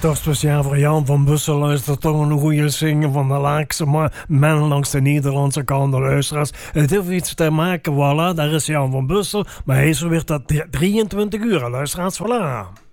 toch speciaal voor Jan van Bussel. Luistert toch een goede zingen van de laagste man langs de Nederlandse kant. De luisteraars. Het heeft iets te maken, voilà, daar is Jan van Bussel. Maar hij is weer tot 23 uur, luisteraars, voilà.